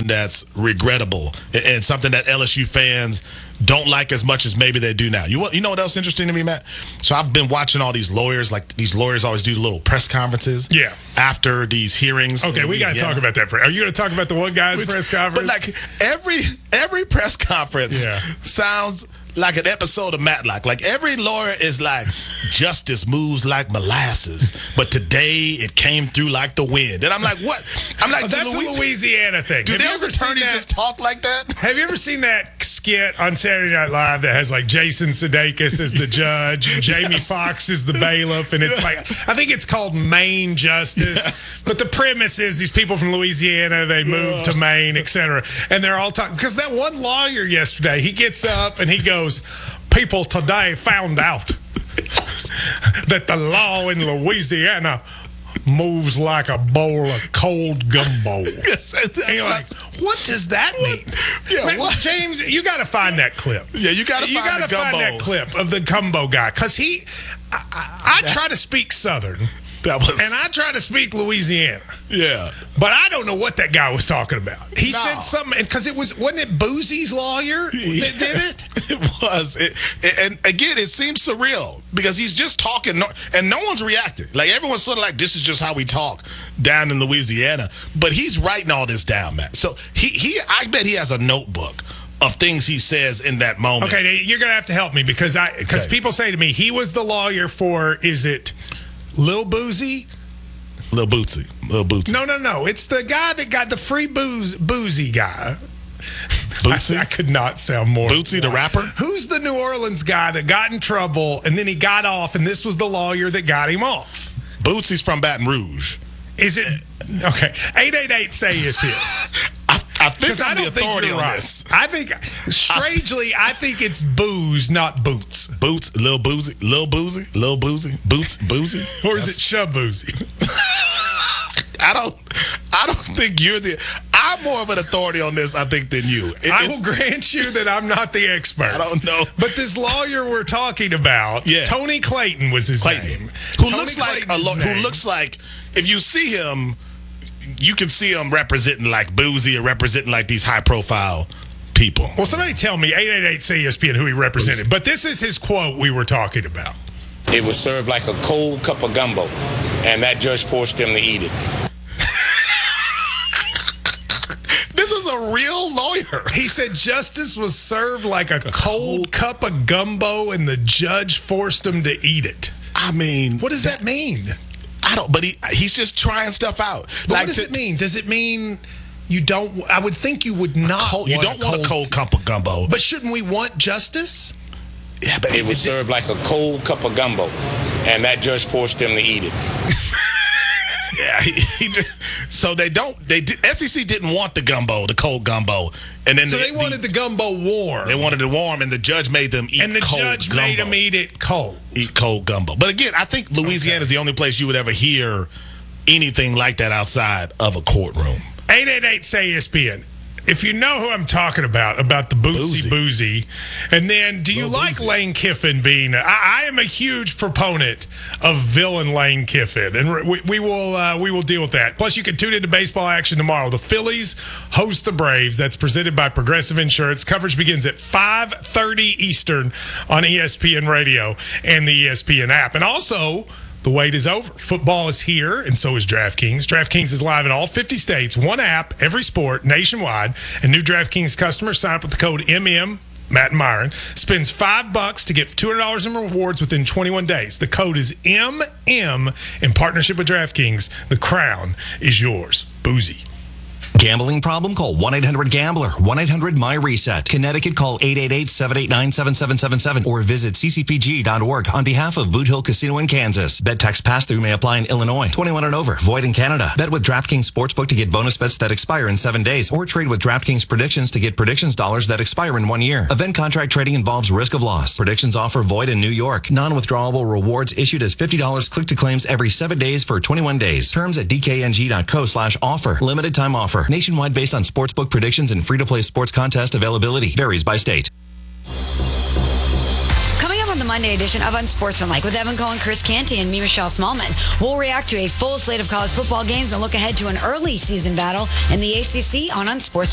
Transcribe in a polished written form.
something that's regrettable and something that LSU fans don't like as much as maybe they do now. You know what else is interesting to me, Matt? So I've been watching all these lawyers. Like, these lawyers always do little press conferences. Yeah. After these hearings. Okay, we got to talk about that. Are you going to talk about the one guy's press conference? But like every press conference sounds like an episode of Matlock. Like, every lawyer is like, justice moves like molasses, but today it came through like the wind. And I'm like, what? I'm like, that's a Louisiana thing. Do those attorneys just talk like that? Have you ever seen that skit on Saturday Night Live that has like Jason Sudeikis as the judge and Jamie Foxx is the bailiff? And it's like, I think it's called Maine Justice. But the premise is these people from Louisiana, they moved to Maine, etc. And they're all talking. Because that one lawyer yesterday, he gets up and he goes, people today found out that the law in Louisiana moves like a bowl of cold gumbo. And you're like, what does that mean? Yeah, what? James, you got to find that clip. Yeah, you got to find that clip of the gumbo guy. Because I try to speak Southern. And I try to speak Louisiana. Yeah. But I don't know what that guy was talking about. He said something, because wasn't it Boosie's lawyer that did it? It was. And again, it seems surreal because he's just talking and no one's reacting. Like, everyone's sort of like, this is just how we talk down in Louisiana. But he's writing all this down, Matt. So I bet he has a notebook of things he says in that moment. Okay, you're going to have to help me because people say to me, he was the lawyer for, is it Lil Boosie? Lil Bootsy. No. It's the guy that got the free boozy guy. Bootsy? I could not sound more. Bootsy, the rapper? Who's the New Orleans guy that got in trouble and then he got off and this was the lawyer that got him off? Bootsy's from Baton Rouge. Is it? Okay. 888-SAY-ESPN. I think I'm the authority on this. I think, strangely, I think it's Booze, not Boots. Boots, Lil Boozy, Boots, Boozy? Or is it Shaboozy? I don't think you're I'm more of an authority on this, I think, than you. I will grant you that I'm not the expert. I don't know. But this lawyer we're talking about, Tony Clayton was his name. Who looks like, if you see him, you can see him representing like Boozy or representing like these high-profile people. Well, somebody tell me, 888-SAY-ESPN, who he represented. But this is his quote we were talking about. It was served like a cold cup of gumbo, and that judge forced him to eat it. This is a real lawyer. He said justice was served like a cold cup of gumbo, and the judge forced him to eat it. I mean, what does that mean? I don't, but he's just trying stuff out. But what does it mean? Does it mean you don't? I would think you would not. You don't want a cold cup of gumbo. But shouldn't we want justice? Yeah, but it was served like a cold cup of gumbo, and that judge forced him to eat it. Yeah, so SEC didn't want the cold gumbo, and then they wanted the gumbo warm. They wanted it warm, and the judge made them eat cold gumbo. And the judge made them eat it cold. Eat cold gumbo. But again, I think Louisiana is the only place you would ever hear anything like that outside of a courtroom. 888-SAY-ESPN. If you know who I'm talking about the Boozy. And then, do you like Lane Kiffin being? I am a huge proponent of villain Lane Kiffin, and we will deal with that. Plus, you can tune into baseball action tomorrow. The Phillies host the Braves. That's presented by Progressive Insurance. Coverage begins at 5:30 Eastern on ESPN Radio and the ESPN app, and also. The wait is over. Football is here, and so is DraftKings. DraftKings is live in all 50 states, one app, every sport, nationwide. And new DraftKings customers sign up with the code MM, Matt and Myron, spends $5 to get $200 in rewards within 21 days. The code is MM in partnership with DraftKings. The crown is yours. Boozy. Gambling problem? Call 1-800-GAMBLER. 1-800-MY-RESET. Connecticut, call 888-789-7777 or visit ccpg.org on behalf of Boot Hill Casino in Kansas. Bet tax pass-through may apply in Illinois. 21 and over. Void in Canada. Bet with DraftKings Sportsbook to get bonus bets that expire in 7 days or trade with DraftKings Predictions to get predictions dollars that expire in 1 year. Event contract trading involves risk of loss. Predictions offer void in New York. Non-withdrawable rewards issued as $50 click-to-claims every 7 days for 21 days. Terms at dkng.co/offer. Limited time offer. Nationwide based on sportsbook predictions and free-to-play sports contest availability. Varies by state. Coming up on the Monday edition of Unsportsmanlike with Evan Cohen, Chris Canty, and me, Michelle Smallman, we'll react to a full slate of college football games and look ahead to an early season battle in the ACC on Unsportsmanlike.